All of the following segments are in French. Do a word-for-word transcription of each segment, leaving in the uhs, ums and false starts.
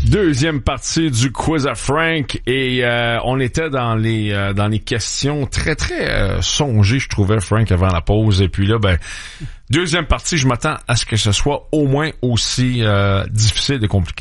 Deuxième partie du quiz à Frank et euh, on était dans les euh, dans les questions très très euh, songées, je trouvais, Frank, avant la pause. Et puis là, ben deuxième partie, je m'attends à ce que ce soit au moins aussi euh, difficile et compliqué.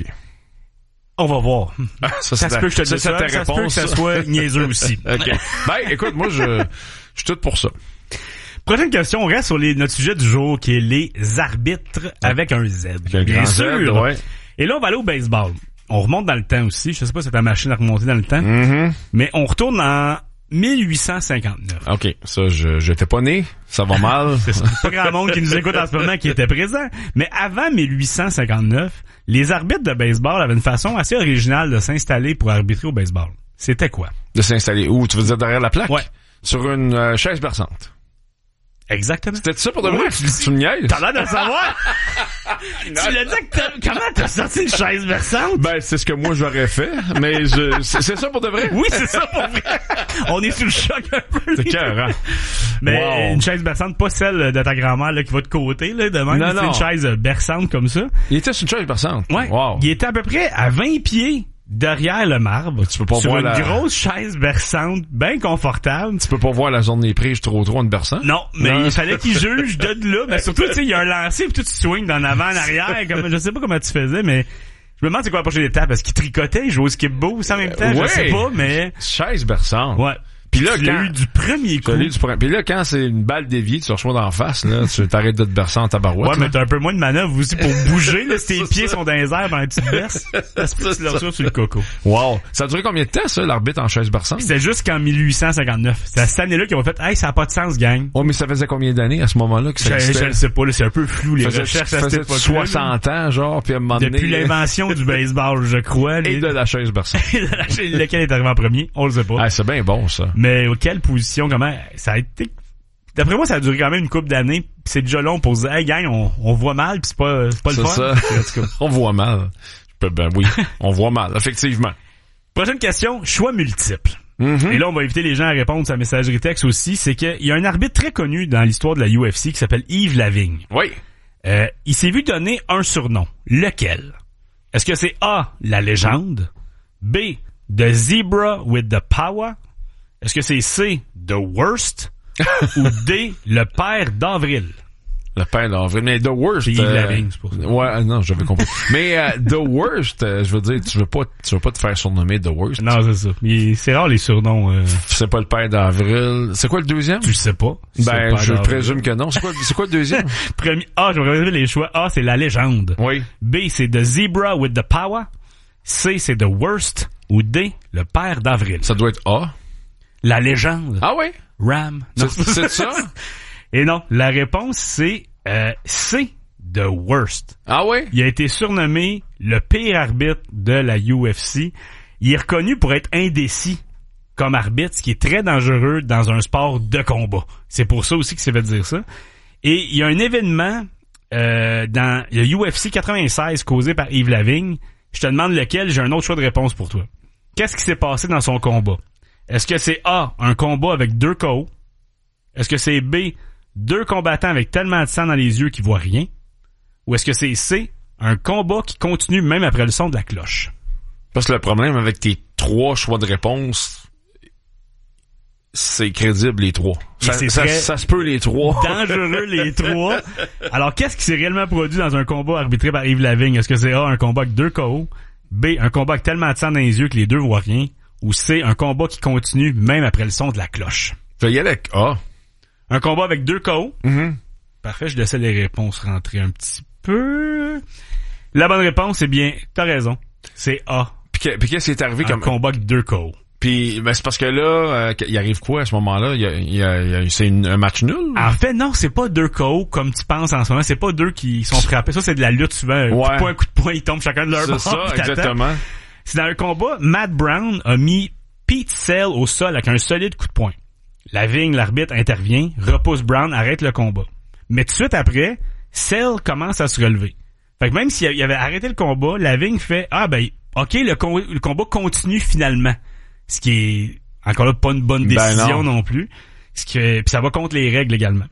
On va voir. Ah, ça, ça se peut que je te dise ça, ça, ça se peut que ça soit niaiseux aussi. OK. Ben écoute, moi je je suis tout pour ça. Prochaine question, on reste sur les, notre sujet du jour qui est les arbitres avec un Z. Un Bien grand sûr. Z, ouais. Et là, on va aller au baseball. On remonte dans le temps aussi. Je sais pas si c'est ta machine à remonter dans le temps. Mm-hmm. Mais on retourne en mille huit cent cinquante-neuf. OK. Ça, je j'étais pas né. Ça va mal. C'est ça. Pas grand monde qui nous écoute en ce moment qui était présent. Mais avant mille huit cent cinquante-neuf, les arbitres de baseball avaient une façon assez originale de s'installer pour arbitrer au baseball. C'était quoi? De s'installer où? Tu veux dire derrière la plaque? Ouais. Sur une euh, chaise berçante. Exactement. C'était ça pour de vrai? Ouais, tu, tu me niaises? T'as l'air de le savoir? Tu l'as dit que t'as... Comment t'as sorti une chaise versante? Ben, c'est ce que moi j'aurais fait, mais je... c'est, c'est ça pour de vrai? Oui, c'est ça pour vrai. On est sous le choc un peu. C'est cœur, hein? Mais Wow. une chaise berçante, pas celle de ta grand-mère là, qui va de côté, là, de même. Non, C'est non. une chaise berçante comme ça. Il était sur une chaise berçante. Ouais. Wow. Il était à peu près à vingt pieds derrière le marbre. Tu peux pas sur voir une la- grosse chaise berçante, bien confortable. Tu peux pas voir la zone des prises trop trop en berçant? Non, mais Non. il fallait qu'il juge de là. Mais surtout, tu sais, il y a un lancer puis tout tu swing d'en avant en arrière. Comme, je sais pas comment tu faisais, mais je me demande c'est quoi la prochaine étape. Est-ce qu'il tricotait, il jouait au skip boost en même temps? Ouais. Je sais pas, mais... Chaise berçante. Ouais. Puis là, Tu l'as quand... eu du premier coup. Je l'ai du premier- Puis là, quand c'est une balle déviée, tu reçois d'en face, là, tu t'arrêtes de te bercer en tabarouette. Ouais, là. mais t'as un peu moins de manœuvre aussi pour bouger, là, si tes C'est pieds ça. sont dans les airs pendant que tu te berces. Ça se peut que tu le reçois sur le coco. Wow. Ça a duré combien de temps, ça, l'arbitre en chaise berçante? C'était jusqu'en mille huit cent cinquante-neuf. C'est à cette année-là qu'ils ont fait, hey, ça a pas de sens, gang. Ouais, mais ça faisait combien d'années à ce moment-là que ça Je, existait? je le sais pas, là, c'est un peu flou, les Faisait- recherches à cette faisait époque-là. soixante ans, genre, puis à un moment donné... Depuis l'invention du baseball, je crois. Et les- de la chaise berçante. Lequel est arrivé en premier? On le sait pas. Ah, c'est bien bon, ça. Mais quelle position, comment, ça a été, d'après moi, ça a duré quand même une couple d'années, pis c'est déjà long pour se dire, hey gang, on, on voit mal pis c'est pas, c'est pas le C'est fun. ça. En tout cas. On voit mal. Ben, ben oui, on voit mal, effectivement. Prochaine question, choix multiple. Mm-hmm. Et là, on va éviter les gens à répondre sur la messagerie texte aussi, c'est qu'il y a un arbitre très connu dans l'histoire de la U F C qui s'appelle Yves Lavigne. Oui. Euh, il s'est vu donner un surnom. Lequel? Est-ce que c'est A, la légende? B, The Zebra with the Power? Est-ce que c'est C, The Worst? Ou D, le père d'Avril? Le père d'avril. Mais The Worst... C'est Yves euh, Lavigne, c'est pour ça. Ouais, euh, non, j'avais compris. Mais euh, The Worst, euh, je veux dire, tu veux pas tu veux pas te faire surnommer The Worst. Non, c'est ça. Mais c'est rare les surnoms. Euh, C'est pas le père d'avril. C'est quoi le deuxième? tu le sais pas. C'est le Ben, père je d'Avril. présume que non. C'est quoi, c'est quoi le deuxième? Premier A, je vais regarder les choix. A, c'est la légende. Oui. B, c'est The Zebra with the Power. C, c'est The Worst. Ou D, le père d'Avril. Ça doit être A. La légende. Ah oui? Ram. Non, C'est, c'est ça? Et non, la réponse, c'est euh, C, The Worst. Ah oui? Il a été surnommé le pire arbitre de la U F C. Il est reconnu pour être indécis comme arbitre, ce qui est très dangereux dans un sport de combat. C'est pour ça aussi qu'il s'est fait dire ça. Et il y a un événement euh, dans le U F C quatre-vingt-seize causé par Yves Lavigne. Je te demande lequel, j'ai un autre choix de réponse pour toi. Qu'est-ce qui s'est passé dans son combat? Est-ce que c'est A, un combat avec deux K O? Est-ce que c'est B, deux combattants avec tellement de sang dans les yeux qu'ils voient rien? Ou est-ce que c'est C, un combat qui continue même après le son de la cloche? Parce que le problème avec tes trois choix de réponse, c'est crédible les trois. Ça, c'est ça, très ça se peut les trois. Dangereux les trois. Alors, qu'est-ce qui s'est réellement produit dans un combat arbitré par Yves Lavigne? Est-ce que c'est A, un combat avec deux K O? B, un combat avec tellement de sang dans les yeux que les deux voient rien? Ou C, un combat qui continue même après le son de la cloche? Je vais y aller avec A. Un combat avec deux K O? Mm-hmm. Parfait, je laissais les réponses rentrer un petit peu. La bonne réponse, c'est bien, t'as raison. C'est A. Puis, que- puis qu'est-ce qui est arrivé Un comme... combat avec deux K O. Puis ben, c'est parce que là, euh, il arrive quoi à ce moment-là? Il y a, il y a, il y a- c'est une- un match nul? En fait, non, c'est pas deux K O comme tu penses en ce moment. C'est pas deux qui sont frappés. Ça, c'est de la lutte souvent. Un coup Ouais. de poing, un coup de poing, ils tombent chacun de leur C'est bord. ça, puis t'attends. exactement. C'est dans un combat, Matt Brown a mis Pete Sell au sol avec un solide coup de poing. Lavigne, l'arbitre, intervient, repousse Brown, arrête le combat. Mais tout de suite après, Sell commence à se relever. Fait que même s'il avait arrêté le combat, Lavigne fait « Ah ben, ok, le, com- le combat continue finalement. » Ce qui est, encore là, pas une bonne Ben décision non. non plus. Ce qui fait- puis ça va contre les règles également.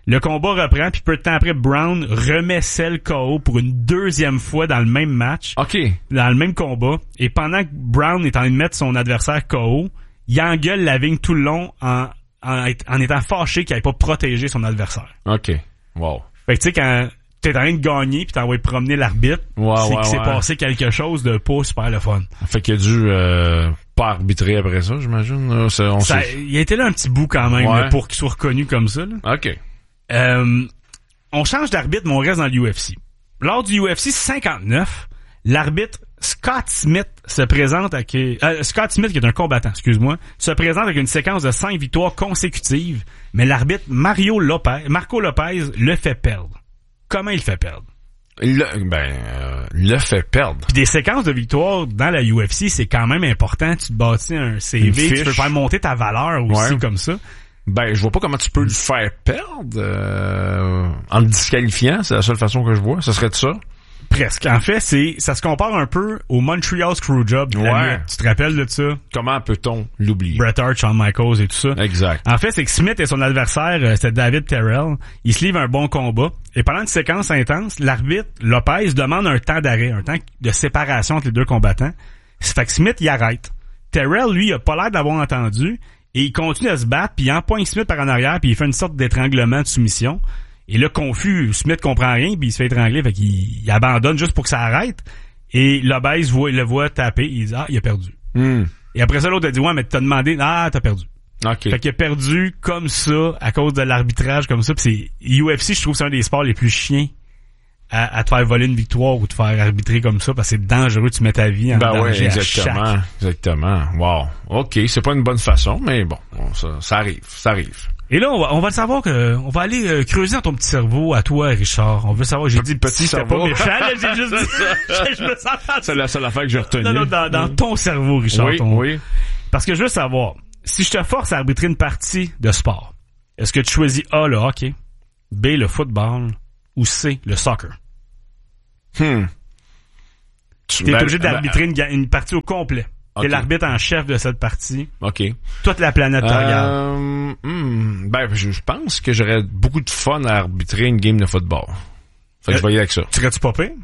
Le combat reprend, puis peu de temps après, Brown remet Cell K O pour une deuxième fois dans le même match. OK. Dans le même combat. Et pendant que Brown est en train de mettre son adversaire K O, il engueule Lavigne tout le long en, en, en étant fâché qu'il n'avait pas protégé son adversaire. OK. Wow. Fait que tu sais, quand t'es en train de gagner puis t'envoies promener l'arbitre, ouais, c'est ouais, qu'il s'est ouais. passé quelque chose de pas super le fun. Fait qu'il a dû euh, pas arbitrer après ça, j'imagine. Là. C'est, on Ça, sait... il a été là un petit bout quand même ouais. là, pour qu'il soit reconnu comme ça. Là. OK. Euh, on change d'arbitre, mais on reste dans l'U F C. Lors du U F C cinquante-neuf, l'arbitre Scott Smith se présente avec... Euh, Scott Smith, qui est un combattant, excuse-moi, se présente avec une séquence de cinq victoires consécutives, mais l'arbitre Mario Lopez, Marco Lopez le fait perdre. Comment il fait perdre? Le, ben, euh, le fait perdre. Puis des séquences de victoires dans la U F C, c'est quand même important. Tu te bâtis un C V, tu peux faire monter ta valeur aussi ouais. comme ça. Ben, je vois pas comment tu peux le faire perdre euh, en le disqualifiant. C'est la seule façon que je vois. Ce serait de ça? Presque. En fait, c'est ça se compare un peu au Montreal Screwjob. Ouais. Tu te rappelles de ça? Comment peut-on l'oublier? Bret Hart, Shawn Michaels et tout ça. Exact. En fait, c'est que Smith et son adversaire, c'était David Terrell. Ils se livrent un bon combat. Et pendant une séquence intense, l'arbitre Lopez demande un temps d'arrêt, un temps de séparation entre les deux combattants. Fait que Smith, il arrête. Terrell, lui, il a pas l'air d'avoir entendu. Et il continue à se battre, puis il empoigne Smith par en arrière, puis il fait une sorte d'étranglement de soumission. Et là, confus, Smith comprend rien, puis il se fait étrangler, fait qu'il il abandonne juste pour que ça arrête. Et Lopez voit, le voit taper, il dit « Ah, il a perdu. Mm. » Et après ça, l'autre a dit « Ouais, mais t'as demandé, ah, t'as perdu. » Okay. Fait qu'il a perdu comme ça, à cause de l'arbitrage comme ça, puis c'est, U F C, je trouve que c'est un des sports les plus chiens à, à te faire voler une victoire ou te faire arbitrer comme ça, parce que c'est dangereux, tu mets ta vie en ben danger ouais, à exactement, chaque... exactement. Wow. OK, c'est pas une bonne façon, mais bon, ça, ça arrive, ça arrive. Et là, on va, on va le savoir que, on va aller euh, creuser dans ton petit cerveau, à toi, Richard. On veut savoir, j'ai dit petit, c'était pas méchant, là, j'ai juste dit, je me sens pas... C'est la seule affaire que j'ai retenue. Non, non, dans, dans ton cerveau, Richard. Oui, ton... oui. Parce que je veux savoir, si je te force à arbitrer une partie de sport, est-ce que tu choisis A, le hockey, B, le football, ou C, le soccer? Hmm. Tu es ben, obligé d'arbitrer ben, une, une partie au complet. Okay. T'es l'arbitre en chef de cette partie. OK. Toute la planète te regarde. Euh, hmm, ben, je, je pense que j'aurais beaucoup de fun à arbitrer une game de football. Fait que euh, je vais y aller avec ça. Serais-tu pas pire?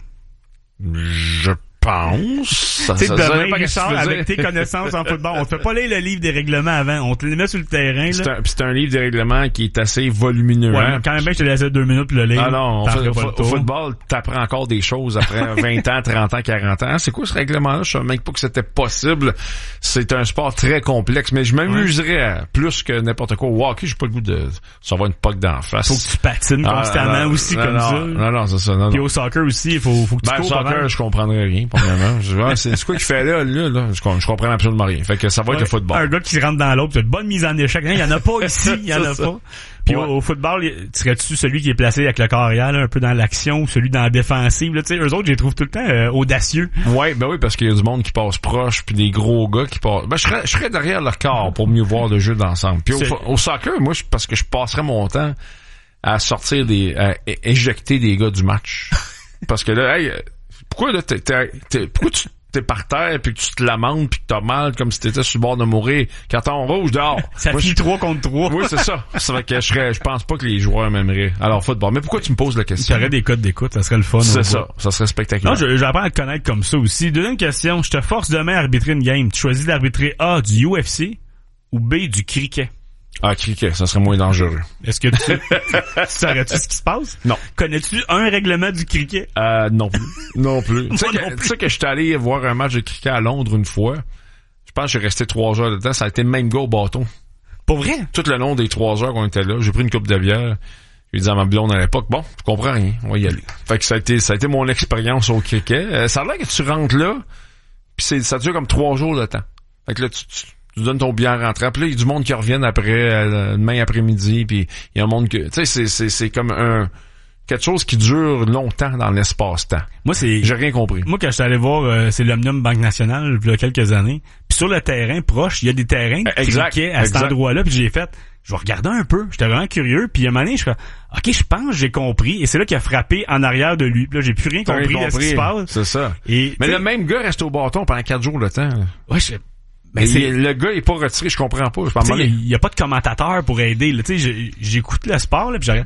Je pense. Ça, Tu sais, ça, demain, ça Richard, avec tes connaissances en football, on te fait pas lire le livre des règlements avant. On te les met sur le terrain, là. C'est un, c'est un livre de règlements qui est assez volumineux. Ouais, hein? quand même, je te laissais deux minutes pour le lire. Ah non, T'en au, ferais pas au, le au football, t'apprends encore des choses après vingt ans, trente ans, quarante ans. Ah, c'est quoi ce règlement-là? Je savais même pas que c'était possible. C'est un sport très complexe, mais je m'amuserais à plus que n'importe quoi. Wow, ok, j'ai pas le goût de savoir une poque d'en face. Faut que tu patines ah, constamment non, aussi non, comme non, ça. Non, non, c'est ça. Non, Puis non. au soccer aussi, il faut, faut que tu Ben, cours. soccer, avant. je comprendrais rien, premièrement. Je vois, c'est, c'est quoi qu'il fait là, là, là? Je, je comprends absolument rien. Fait que ça va Ouais, être le football. Un gars qui rentre dans l'autre, tu as une bonne mise en échec. Il y en a pas ici, il y en a ça. pas. Puis Ouais. au, au football, serais-tu celui qui est placé avec le corps arrière, là, un peu dans l'action, ou celui dans la défensive, là, tu sais, eux autres, je les trouve tout le temps euh, audacieux. Ouais, ben oui, parce qu'il y a du monde qui passe proche, puis des gros gars qui passent. Ben, je serais, je serais derrière leur corps pour mieux voir le jeu d'ensemble. Puis au, au soccer, moi, je, parce que je passerais mon temps à sortir des, à é- éjecter des gars du match. Parce que là, hey, pourquoi là, t'es, t'es, t'es, pourquoi tu t'es par terre puis que tu te lamentes puis que t'as mal comme si t'étais sur le bord de mourir. Carton rouge dehors. Ça Moi, finit je... trois contre trois. Oui, c'est ça. C'est vrai que je serais, je pense pas que les joueurs m'aimeraient. Alors, football. Mais pourquoi tu me poses la question? Tu aurais des codes d'écoute, ça serait le fun. C'est ça. Ça serait spectaculaire. Non, je- j'apprends à te connaître comme ça aussi. Deuxième question, je te force demain à arbitrer une game. Tu choisis d'arbitrer A, du U F C ou B, du cricket. Ah, cricket, ça serait moins dangereux. Est-ce que tu, tu saurais-tu ce qui se passe? Non. Connais-tu un règlement du cricket? Euh, non plus. Non plus. Tu sais Moi non que, plus. tu sais que je suis allé voir un match de cricket à Londres une fois. Je pense que j'ai resté trois heures dedans. Ça a été le même gars au bâton. Pour vrai? Tout le long des trois heures qu'on était là, j'ai pris une coupe de bière. J'ai dit à ma blonde à l'époque, bon, je comprends rien, on va y aller. Fait que ça a été, ça a été mon expérience au cricket. Euh, ça a l'air que tu rentres là, puis c'est, ça dure comme trois jours de temps. Fait que là, tu, tu, tu donnes ton billet en rentrant. Puis là, il y a du monde qui reviennent après, euh, demain après-midi, puis il y a un monde que, tu sais, c'est, c'est, c'est comme un, quelque chose qui dure longtemps dans l'espace-temps. Moi, c'est... J'ai rien compris. Moi, quand je suis allé voir, euh, c'est l'Omnium Banque Nationale, il y a quelques années. Puis sur le terrain proche, il y a des terrains de Exact, cricket à cet exact. endroit-là. Puis j'ai fait, je vais regarder un peu. J'étais vraiment curieux. Puis à un moment donné, je fais, OK, je pense que j'ai compris. Et c'est là qu'il a frappé en arrière de lui. Puis là, j'ai plus rien T'as compris, rien de ce qui se passe. C'est ça. Et, Mais t'sais, le même gars reste au bâton pendant quatre jours de temps. ouais, je, Mais ben, c'est, le gars est pas retiré, je comprends pas. Je tu sais, il y a pas de commentateur pour aider. là. Tu sais, j'ai- j'écoute le sport, là, puis je regarde.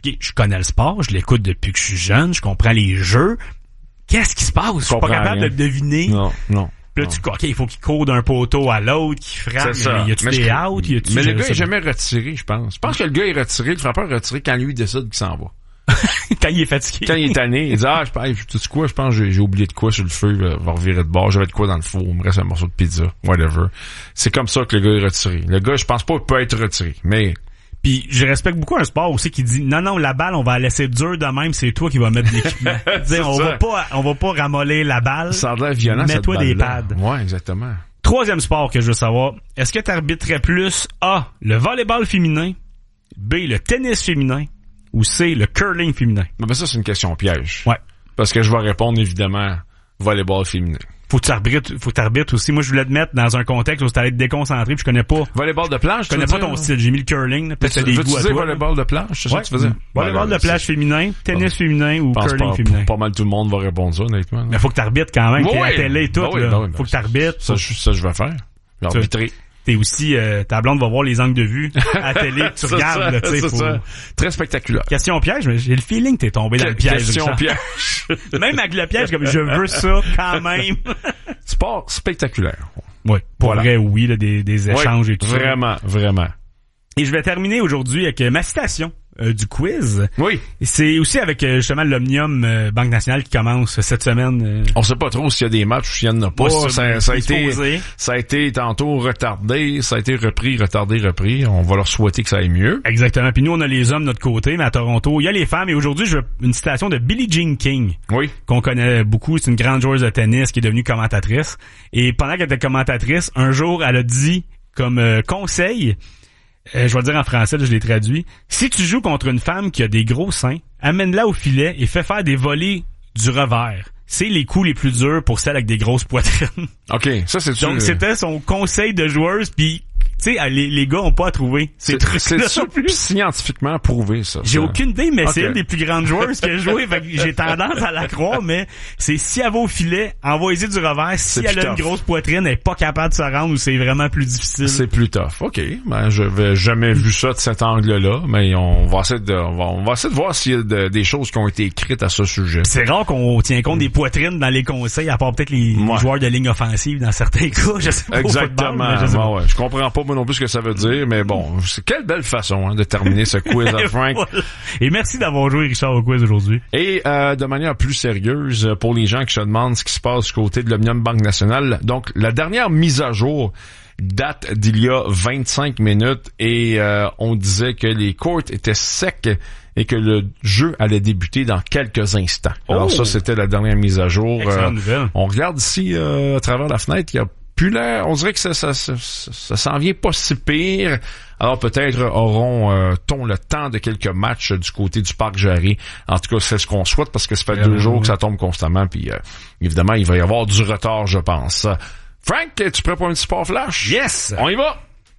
OK, je connais le sport, je l'écoute depuis que je suis jeune, je comprends les jeux. Qu'est-ce qui se passe? Je suis pas capable rien. de le deviner. Non, non. Puis là, tu OK, il faut qu'il court d'un poteau à l'autre, qu'il frappe. Ça. Y a-tu des je... outs? Y a-tu... Mais le gars est jamais retiré, je pense. Je pense que le gars est retiré, le frappeur est retiré quand lui décide qu'il s'en va. Quand il est fatigué. Quand il est tanné, il dit, ah, je sais, tu sais quoi, je pense que j'ai, j'ai oublié de quoi sur le feu, là, va revirer de bord, j'avais de quoi dans le four, il me reste un morceau de pizza, whatever. C'est comme ça que le gars est retiré. Le gars, je pense pas qu'il peut être retiré, mais... Puis je respecte beaucoup un sport aussi qui dit non non la balle on va la laisser dure de même, c'est toi qui vas mettre l'équipement. on ça. va pas on va pas ramollir la balle. Ça a l'air violent. Mets-toi des pads. Ouais, exactement. Troisième sport que je veux savoir, est-ce que tu arbitrerais plus A, le volleyball féminin, B, le tennis féminin ou C, le curling féminin? Ben ça c'est une question piège. Ouais. Parce que je vais répondre évidemment volleyball féminin. Faut que tu arbitres, faut que t'arbitres aussi. Moi, je voulais te mettre dans un contexte où t'allais te déconcentrer, puis je connais pas. Volleyball de plage, je connais pas ton style. J'ai mis le curling, là, peut-être des goûts à toi. Volleyball de plage, c'est ça que tu faisais? Volleyball de plage féminin, tennis féminin ou curling pas, féminin. Pas mal tout le monde va répondre ça, honnêtement. Mais faut que t'arbitres quand même. T'es à la télé et tout, oui, là. Ben oui, faut que t'arbitres. Ça, je, ça, je vais faire. Je vais arbitrer. T'es aussi, euh, ta blonde va voir les angles de vue à la télé, tu regardes, tu sais. C'est ça. Très spectaculaire. Question piège, mais j'ai le feeling que t'es tombé dans le piège. Question piège. Même avec le piège, comme je veux ça quand même. Sport spectaculaire. Oui. Pour voilà. Vrai, oui, là, des, des échanges oui, et tout vraiment, ça. Vraiment, vraiment. Et je vais terminer aujourd'hui avec ma citation. Euh, du quiz. Oui. C'est aussi avec euh, justement l'Omnium euh, Banque Nationale qui commence cette semaine. Euh... On sait pas trop s'il y a des matchs ou s'il y en a pas. Oh, ça, ça, a été, ça a été tantôt retardé, ça a été repris, retardé, repris. On va leur souhaiter que ça aille mieux. Exactement. Puis nous, on a les hommes de notre côté, mais à Toronto, il y a les femmes. Et aujourd'hui, je veux une citation de Billie Jean King. Oui. Qu'on connaît beaucoup. C'est une grande joueuse de tennis qui est devenue commentatrice. Et pendant qu'elle était commentatrice, un jour, elle a dit comme euh, conseil... Euh, je vais le dire en français, là, je l'ai traduit. Si tu joues contre une femme qui a des gros seins, amène-la au filet et fais faire des volées du revers. C'est les coups les plus durs pour celles avec des grosses poitrines. OK, ça c'est sûr. Donc c'était son conseil de joueuse, puis tu sais, les, les gars ont pas à trouver ces trucs-là. C'est ça plus scientifiquement prouvé, ça. J'ai ça. aucune idée, mais okay. c'est une des plus grandes joueuses que j'ai joué. Fait que j'ai tendance à la croire, mais c'est si elle va au filet, envoyez du revers. Si elle a tough. Une grosse poitrine, elle est pas capable de se rendre ou c'est vraiment plus difficile. C'est plus tough. OK. Ben, je vais jamais vu ça de cet angle-là, mais on va essayer de, on va, on va essayer de voir s'il y a de, des choses qui ont été écrites à ce sujet. C'est rare qu'on tient compte des poitrines dans les conseils, à part peut-être les, ouais. les joueurs de ligne offensive dans certains cas. Je sais pas. Exactement. Football, je, sais pas. Ouais, ouais. Je comprends pas moi non plus ce que ça veut dire. Mais bon, c'est quelle belle façon hein, de terminer ce quiz à Frank. Voilà. Et merci d'avoir joué Richard au quiz aujourd'hui. Et euh, de manière plus sérieuse, pour les gens qui se demandent ce qui se passe du côté de l'Omnium Banque Nationale, donc la dernière mise à jour date d'il y a vingt-cinq minutes et euh, on disait que les courts étaient secs et que le jeu allait débuter dans quelques instants. Oh. Alors ça, c'était la dernière mise à jour. Excellente euh, nouvelle. On regarde ici euh, à travers la fenêtre, il y a plus l'air, on dirait que ça, ça, ça, ça, ça s'en vient pas si pire. Alors peut-être auront-on euh, le temps de quelques matchs du côté du Parc Jarry. En tout cas, c'est ce qu'on souhaite parce que ça fait euh, deux jours oui. que ça tombe constamment. Puis euh, évidemment, il va y avoir du retard, je pense. Frank, es-tu prêt pour un petit sport flash? Yes! On y va!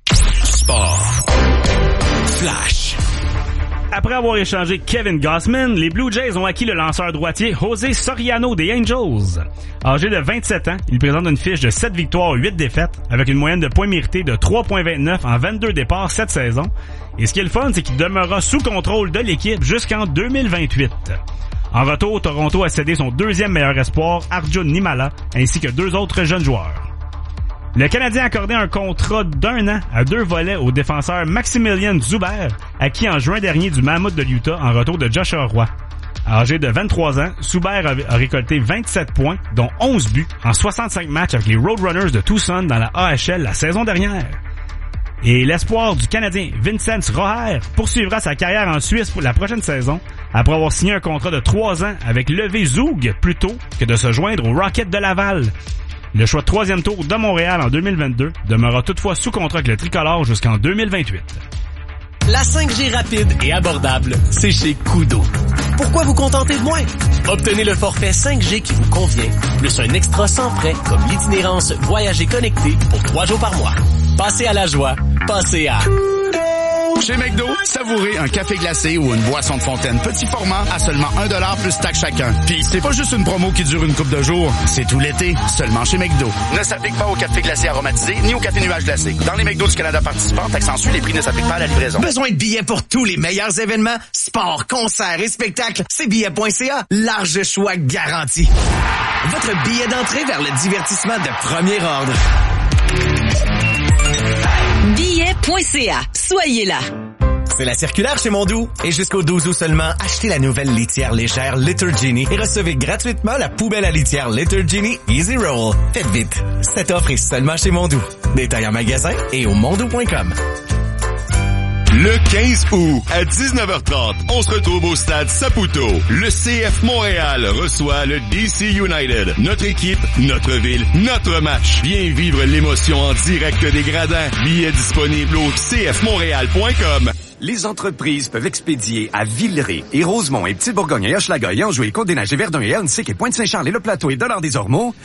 Sport flash. Après avoir échangé Kevin Gausman, les Blue Jays ont acquis le lanceur droitier José Soriano des Angels. Âgé de vingt-sept ans, il présente une fiche de sept victoires, huit défaites, avec une moyenne de points mérités de trois virgule vingt-neuf en vingt-deux départs cette saison. Et ce qui est le fun, c'est qu'il demeurera sous contrôle de l'équipe jusqu'en deux mille vingt-huit. En retour, Toronto a cédé son deuxième meilleur espoir, Arjun Nimala, ainsi que deux autres jeunes joueurs. Le Canadien a accordé un contrat d'un an à deux volets au défenseur Maximilian Zuber, acquis en juin dernier du Mammoth de l'Utah en retour de Joshua Roy. Âgé de vingt-trois ans, Zuber a récolté vingt-sept points, dont onze buts, en soixante-cinq matchs avec les Roadrunners de Tucson dans la A H L la saison dernière. Et l'espoir du Canadien Vincent Roher poursuivra sa carrière en Suisse pour la prochaine saison, après avoir signé un contrat de trois ans avec Levé Zoug plutôt que de se joindre au Rocket de Laval. Le choix de troisième tour de Montréal en deux mille vingt-deux demeurera toutefois sous contrat avec le tricolore jusqu'en deux mille vingt-huit. La cinq G rapide et abordable, c'est chez Koodo. Pourquoi vous contenter de moins? Obtenez le forfait cinq G qui vous convient, plus un extra sans frais comme l'itinérance Voyager connecté pour trois jours par mois. Passez à la joie, passez à Chez McDo, savourez un café glacé ou une boisson de fontaine petit format à seulement un dollar plus taxe chacun. Puis c'est pas juste une promo qui dure une couple de jours, c'est tout l'été, seulement chez McDo. Ne s'applique pas au café glacé aromatisé ni au café nuage glacé. Dans les McDo du Canada participants, taxe en suit, les prix ne s'appliquent pas à la livraison. Besoin de billets pour tous les meilleurs événements, sports, concerts et spectacles, c'est billets point c a. Large choix garanti. Votre billet d'entrée vers le divertissement de premier ordre. billets point c a. Soyez là. C'est la circulaire chez Mondou. Et jusqu'au douze août seulement, achetez la nouvelle litière légère Litter Genie et recevez gratuitement la poubelle à litière Litter Genie Easy Roll. Faites vite. Cette offre est seulement chez Mondou. Détail en magasin et au mondou point com. Le quinze août, à dix-neuf heures trente, on se retrouve au stade Saputo. Le C F Montréal reçoit le D C United. Notre équipe, notre ville, notre match. Viens vivre l'émotion en direct des gradins. Billets disponibles au c f montréal point com. Les entreprises peuvent expédier à Villeray et Rosemont et Petite-Bourgogne et Hochelaga et Anjou et Côte-des-Neiges et Verdun et Huntsic et Pointe-Saint-Charles et Le Plateau et Dollard-des-Ormeaux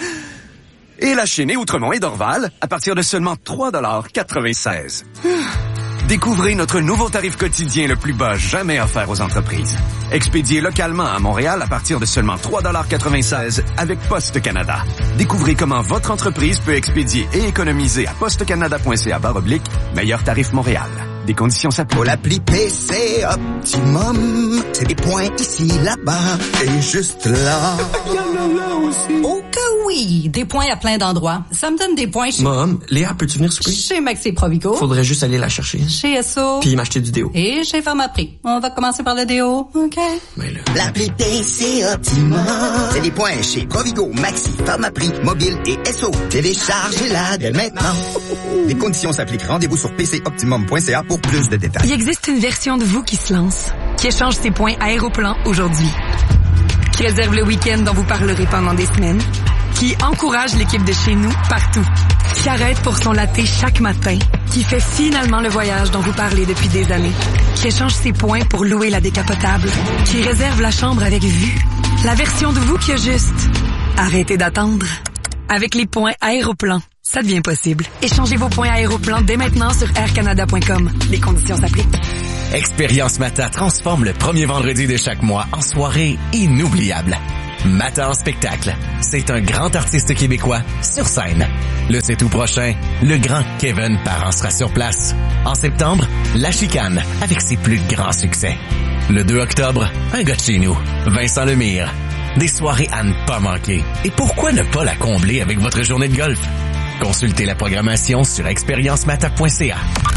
et La Chine et Outremont et Dorval à partir de seulement trois dollars quatre-vingt-seize. Découvrez notre nouveau tarif quotidien le plus bas jamais offert aux entreprises. Expédié localement à Montréal à partir de seulement trois dollars quatre-vingt-seize avec Poste Canada. Découvrez comment votre entreprise peut expédier et économiser à postecanada point c a barre oblique meilleur tarif Montréal. Des conditions s'appliquent. Pour l'appli P C Optimum, c'est des points ici, là-bas et juste là. Il y en a là aussi. Oh que oui, des points à plein d'endroits. Ça me donne des points chez... Mom, Léa, peux-tu venir souper? Chez Maxi Provigo. Faudrait juste aller la chercher. Chez S O. Puis m'acheter du déo. Et chez Pharmaprix. On va commencer par le déo, OK? Mais là... L'appli P C Optimum, c'est des points chez Provigo, Maxi, Pharmaprix, Mobile et S O. Téléchargez-la dès maintenant. Les conditions s'appliquent. Rendez-vous sur p c optimum point c a pour plus de détails. Il existe une version de vous qui se lance, qui échange ses points Aéroplan aujourd'hui, qui réserve le week-end dont vous parlerez pendant des semaines, qui encourage l'équipe de chez nous partout, qui arrête pour son latte chaque matin, qui fait finalement le voyage dont vous parlez depuis des années, qui échange ses points pour louer la décapotable, qui réserve la chambre avec vue. La version de vous qui a juste arrêté d'attendre. Avec les points Aéroplan, ça devient possible. Échangez vos points Aéroplan dès maintenant sur air canada point com. Les conditions s'appliquent. Expérience Mata transforme le premier vendredi de chaque mois en soirée inoubliable. Mata en spectacle, c'est un grand artiste québécois sur scène. Le sept août prochain, le grand Kevin Parent sera sur place. En septembre, La Chicane avec ses plus grands succès. Le deux octobre, un gars de chez nous, Vincent Lemire. Des soirées à ne pas manquer. Et pourquoi ne pas la combler avec votre journée de golf? Consultez la programmation sur expérience mata point c a.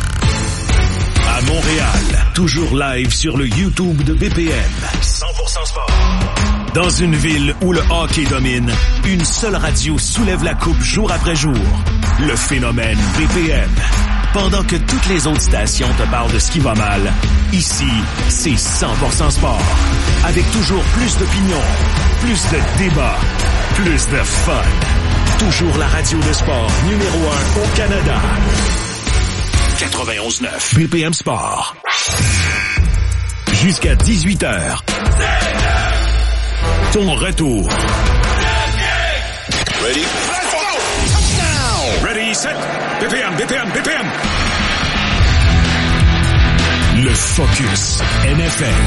À Montréal, toujours live sur le YouTube de B P M. cent pour cent sport. Dans une ville où le hockey domine, une seule radio soulève la coupe jour après jour. Le phénomène B P M. Pendant que toutes les autres stations te parlent de ce qui va mal, ici, c'est cent pour cent sport. Avec toujours plus d'opinions, plus de débats, plus de fun. Toujours la radio de sport numéro un au Canada. quatre-vingt-onze neuf B P M Sport. Jusqu'à dix-huit heures. Ton retour. Ready? Ready, set. B P M, B P M, B P M. Le Focus N F L.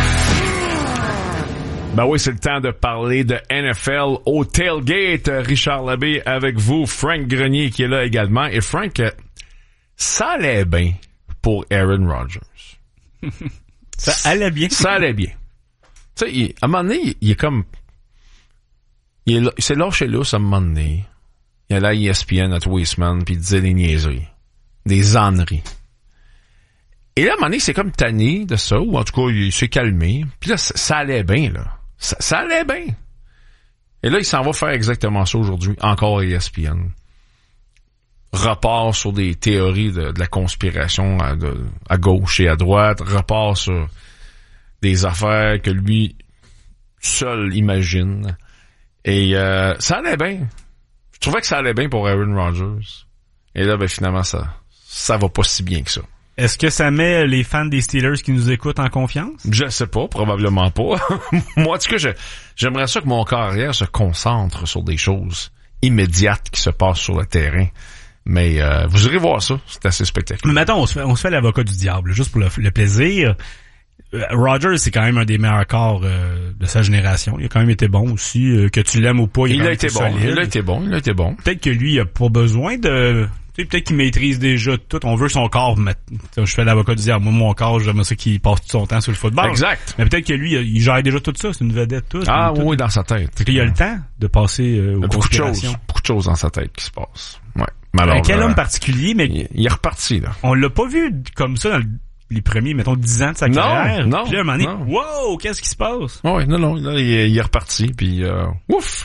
Ben oui, c'est le temps de parler de N F L au Tailgate. Richard Labbé avec vous, Frank Grenier qui est là également. Et Frank, ça allait bien pour Aaron Rodgers. Ça allait bien? Ça allait bien. Tu sais, il, à un moment donné, il, il est comme... Il, est, il s'est lâché lousse à un moment donné. Il allait à E S P N à tous les semaines, puis il disait des niaiseries. Des âneries. Et là, à un moment donné, c'est comme tanné de ça, ou en tout cas, il s'est calmé. Puis là, ça, ça allait bien, là. Ça, ça allait bien. Et là, il s'en va faire exactement ça aujourd'hui, encore à E S P N. Repart sur des théories de, de la conspiration à, de, à gauche et à droite. Repart sur des affaires que lui seul imagine. Et euh, ça allait bien. Je trouvais que ça allait bien pour Aaron Rodgers. Et là, ben finalement, ça ça va pas si bien que ça. Est-ce que ça met les fans des Steelers qui nous écoutent en confiance? Je sais pas, probablement pas. Moi, en tout cas, je, j'aimerais ça que mon carrière se concentre sur des choses immédiates qui se passent sur le terrain. Mais euh, vous irez voir ça, c'est assez spectaculaire. Mais maintenant, on se fait, on se fait l'avocat du diable, juste pour le, le plaisir. Euh, Rodgers, c'est quand même un des meilleurs corps euh, de sa génération. Il a quand même été bon aussi, euh, que tu l'aimes ou pas. Il, Il a, a été bon, solide. il a été bon, il a été bon. Peut-être que lui, il a pas besoin de... Tu sais, peut-être qu'il maîtrise déjà tout. On veut son corps, mais je fais l'avocat du diable. Moi, mon corps, j'aime ça qu'il passe tout son temps sur le football. Exact. Mais peut-être que lui, il gère déjà tout ça. C'est une vedette, tout. Ah tout. oui, dans sa tête. Fait qu'il a le temps de passer euh, aux beaucoup de conspirations. choses, beaucoup de choses dans sa tête qui se passent. Ouais. Mais alors, Un quel euh, homme particulier, mais... Il, il est reparti, là. On l'a pas vu comme ça dans le, les premiers, mettons, dix ans de sa non, carrière. Non, Puis là, à un moment donné, non. wow, qu'est-ce qui se passe? Oui, non, non, là, il est, il est reparti, puis euh, ouf!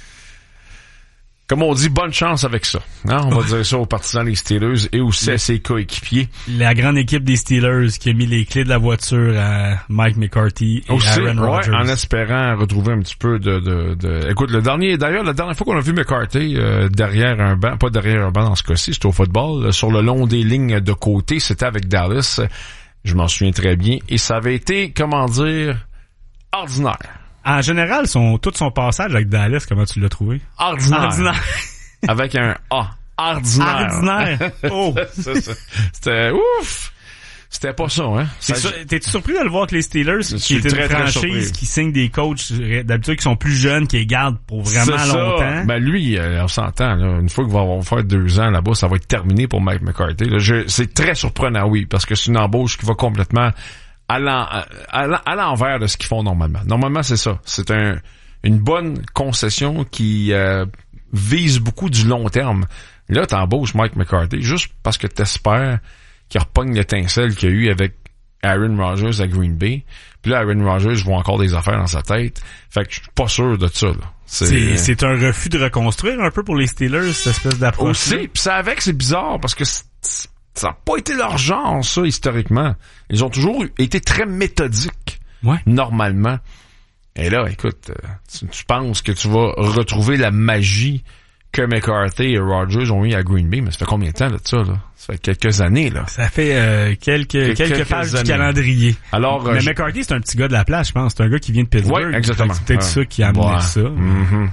Comme on dit, bonne chance avec ça. Hein? On va dire ça aux partisans des Steelers et aussi à ses coéquipiers. La grande équipe des Steelers qui a mis les clés de la voiture à Mike McCarthy et Aussi, Aaron Rodgers. ouais, en espérant retrouver un petit peu de, de, de... Écoute, le dernier, d'ailleurs, la dernière fois qu'on a vu McCarthy euh, derrière un banc, pas derrière un banc dans ce cas-ci, c'était au football, euh, sur le long des lignes de côté, c'était avec Dallas. Je m'en souviens très bien. Et ça avait été, comment dire, ordinaire. En général, son, tout son passage avec Dallas, comment tu l'as trouvé? Ordinaire. Ordinaire. Avec un A. Ordinaire. Ordinaire. Oh. C'est ça. C'était ouf. C'était pas ça, hein. C'est Ça, sûr, t'es-tu surpris de le voir que les Steelers, Je qui suis est une très, très franchise surpris. qui signe des coachs d'habitude qui sont plus jeunes, qui les gardent pour vraiment c'est ça. longtemps? Ben lui, euh, on s'entend, là, une fois qu'il va avoir faire deux ans là-bas, ça va être terminé pour Mike McCarthy. Là. Je, c'est très surprenant, oui, parce que c'est une embauche qui va complètement à, l'en, à, l'en, à l'envers de ce qu'ils font normalement. Normalement, c'est ça. C'est un, une bonne concession qui euh, vise beaucoup du long terme. Là, t'embauches Mike McCarthy juste parce que t'espères qu'il repogne l'étincelle qu'il y a eu avec Aaron Rodgers à Green Bay. Puis là, Aaron Rodgers voit encore des affaires dans sa tête. Fait que je suis pas sûr de ça, là. C'est, c'est, c'est un refus de reconstruire un peu pour les Steelers, cette espèce d'approche. Aussi, puis ça avec, c'est bizarre parce que c'est, ça n'a pas été leur genre, ça, historiquement. Ils ont toujours été très méthodiques. Ouais. Normalement. Et là, écoute, tu, tu penses que tu vas retrouver la magie que McCarthy et Rodgers ont eu à Green Bay, mais ça fait combien de temps là, de ça, là? Ça fait quelques années, là. Ça fait euh, quelques, quelques, quelques pages années. Du calendrier. Alors, mais euh, McCarthy, c'est un petit gars de la place, je pense. C'est un gars qui vient de Pittsburgh. Oui, exactement. C'est peut-être ouais. ça qui a amené ouais. ça. Mm-hmm,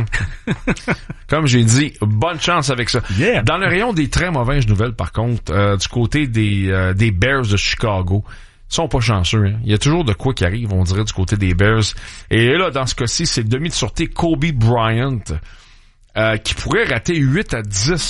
mm-hmm. Comme j'ai dit, bonne chance avec ça. Yeah. Dans le rayon des très mauvaises nouvelles, par contre, euh, du côté des, euh, des Bears de Chicago, ils sont pas chanceux. Hein. Il y a toujours de quoi qui arrive, on dirait, du côté des Bears. Et là, dans ce cas-ci, c'est le demi de sûreté Kobe Bryant euh, qui pourrait rater huit à dix